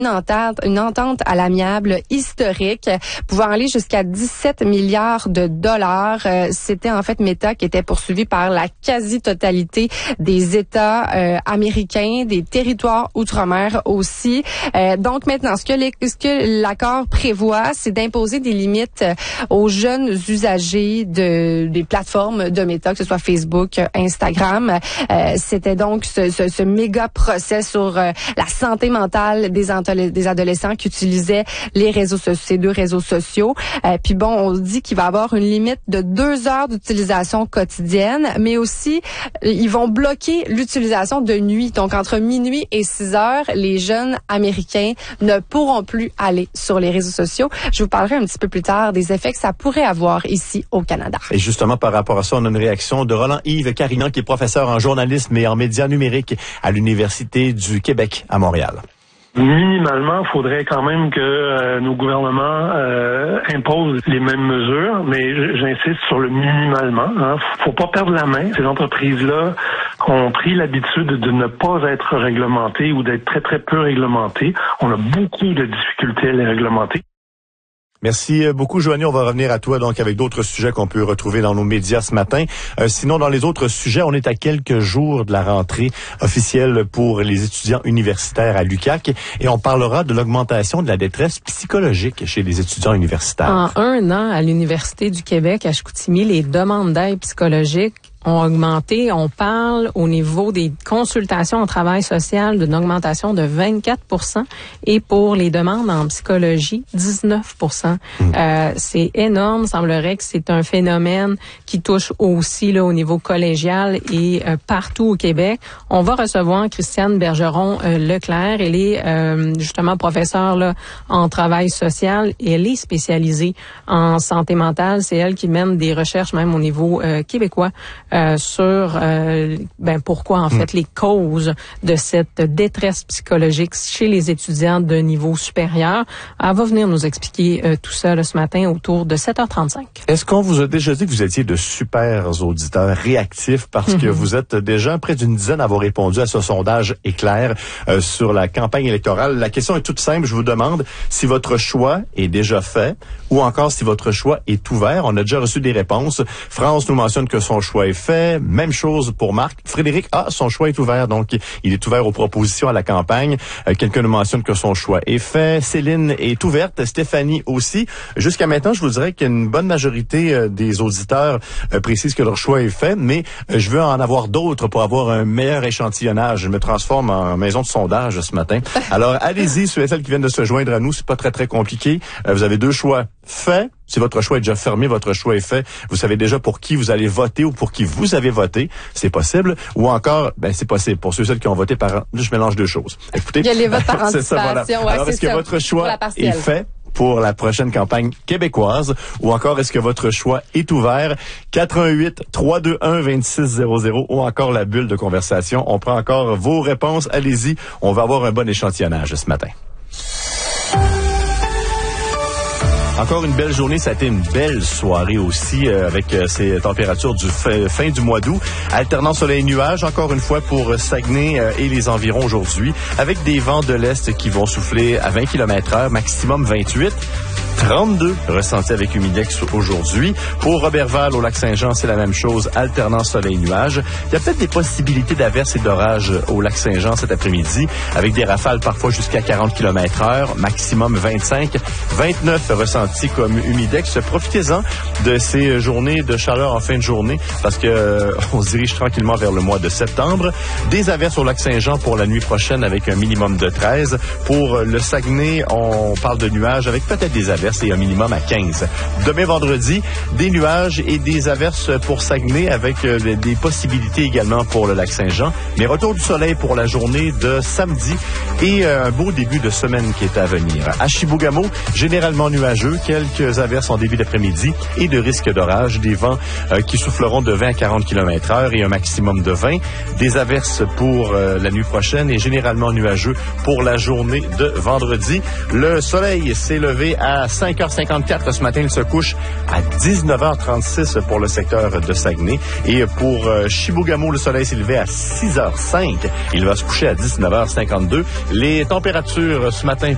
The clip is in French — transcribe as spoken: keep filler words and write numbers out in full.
Une entente, une entente à l'amiable historique, pouvant aller jusqu'à dix-sept milliards de dollars. Euh, c'était en fait Meta qui était poursuivi par la quasi-totalité des États euh, américains, des territoires outre-mer aussi. Euh, donc maintenant, ce que, les, ce que l'accord prévoit, c'est d'imposer des limites aux jeunes usagers de des plateformes de Meta, que ce soit Facebook, Instagram. Euh, c'était donc ce, ce, ce méga procès sur euh, la santé mentale des des adolescents qui utilisaient les réseaux sociaux, ces deux réseaux sociaux. Euh, puis bon, on dit qu'il va y avoir une limite de deux heures d'utilisation quotidienne, mais aussi ils vont bloquer l'utilisation de nuit. Donc entre minuit et six heures, les jeunes américains ne pourront plus aller sur les réseaux sociaux. Je vous parlerai un petit peu plus tard des effets que ça pourrait avoir ici au Canada. Et justement, par rapport à ça, on a une réaction de Roland-Yves Carignan, qui est professeur en journalisme et en médias numériques à l'Université du Québec à Montréal. Minimalement, il faudrait quand même que euh, nos gouvernements euh, imposent les mêmes mesures, mais j'insiste sur le minimalement. Hein. Faut pas perdre la main. Ces entreprises-là ont pris l'habitude de ne pas être réglementées ou d'être très, très peu réglementées. On a beaucoup de difficultés à les réglementer. Merci beaucoup, Joanie. On va revenir à toi donc avec d'autres sujets qu'on peut retrouver dans nos médias ce matin. Euh, sinon, dans les autres sujets, on est à quelques jours de la rentrée officielle pour les étudiants universitaires à l'U Q A C et on parlera de l'augmentation de la détresse psychologique chez les étudiants universitaires. En un an, à l'Université du Québec, à Chicoutimi, les demandes d'aide psychologique ont augmenté. On parle au niveau des consultations en travail social d'une augmentation de vingt-quatre pour cent et pour les demandes en psychologie, dix-neuf pour cent. Mmh. Euh, c'est énorme. Il semblerait que c'est un phénomène qui touche aussi là au niveau collégial et euh, partout au Québec. On va recevoir Christiane Bergeron euh, Leclerc. Elle est euh, justement professeure là en travail social et elle est spécialisée en santé mentale. C'est elle qui mène des recherches même au niveau euh, québécois. Euh, sur euh, ben pourquoi en fait mmh. les causes de cette détresse psychologique chez les étudiants de niveau supérieur. Elle va venir nous expliquer euh, tout ça là, ce matin autour de sept heures trente-cinq. Est-ce qu'on vous a déjà dit que vous étiez de super auditeurs réactifs parce mmh. que vous êtes déjà près d'une dizaine à avoir répondu à ce sondage éclair euh, sur la campagne électorale? La question est toute simple. Je vous demande si votre choix est déjà fait ou encore si votre choix est ouvert. On a déjà reçu des réponses. France nous mentionne que son choix est fait. Même chose pour Marc. Frédéric, ah, son choix est ouvert, donc il est ouvert aux propositions à la campagne. Euh, quelqu'un nous mentionne que son choix est fait. Céline est ouverte. Stéphanie aussi. Jusqu'à maintenant, je vous dirais qu'une bonne majorité euh, des auditeurs euh, précisent que leur choix est fait, mais euh, je veux en avoir d'autres pour avoir un meilleur échantillonnage. Je me transforme en maison de sondage ce matin. Alors, allez-y, ceux et celles qui viennent de se joindre à nous, c'est pas très, très compliqué. Euh, vous avez deux choix faits. Si votre choix est déjà fermé, votre choix est fait, vous savez déjà pour qui vous allez voter ou pour qui vous avez voté, c'est possible. Ou encore, ben c'est possible pour ceux et celles qui ont voté par... Je mélange deux choses. Écoutez, il y a les votes par anticipation. C'est ça, voilà. Ouais, Alors, c'est est-ce que ça, votre choix est fait pour la prochaine campagne québécoise ou encore est-ce que votre choix est ouvert? quatre un huit, trois deux un, deux six zéro zéro ou encore la bulle de conversation. On prend encore vos réponses. Allez-y, on va avoir un bon échantillonnage ce matin. Encore une belle journée, ça a été une belle soirée aussi euh, avec euh, ces températures du fin, fin du mois d'août. Alternant soleil et nuages, encore une fois pour Saguenay euh, et les environs aujourd'hui, avec des vents de l'est qui vont souffler à vingt kilomètres heure, maximum vingt-huit. trente-deux ressentis avec humidex aujourd'hui. Pour Roberval, au Lac-Saint-Jean, c'est la même chose, alternant soleil et nuages. Il y a peut-être des possibilités d'averses et d'orages au Lac-Saint-Jean cet après-midi, avec des rafales parfois jusqu'à quarante kilomètres heure, maximum vingt-cinq. vingt-neuf ressentis comme humidex. Profitez-en de ces journées de chaleur en fin de journée, parce que euh, on se dirige tranquillement vers le mois de septembre. Des averses au Lac-Saint-Jean pour la nuit prochaine avec un minimum de treize. Pour le Saguenay, on parle de nuages avec peut-être des averses et un minimum à quinze. Demain vendredi, des nuages et des averses pour Saguenay avec euh, des possibilités également pour le Lac-Saint-Jean. Mais retour du soleil pour la journée de samedi et euh, un beau début de semaine qui est à venir. À Chibougamau, généralement nuageux, quelques averses en début d'après-midi et de risques d'orage, des vents euh, qui souffleront de vingt à quarante kilomètres heure et un maximum de vingt. Des averses pour euh, la nuit prochaine et généralement nuageux pour la journée de vendredi. Le soleil s'est levé à cinq heures cinquante-quatre ce matin. Il se couche à dix-neuf heures trente-six pour le secteur de Saguenay. Et pour euh, Chibougamau, le soleil s'est levé à six heures cinq. Il va se coucher à dix-neuf heures cinquante-deux. Les températures ce matin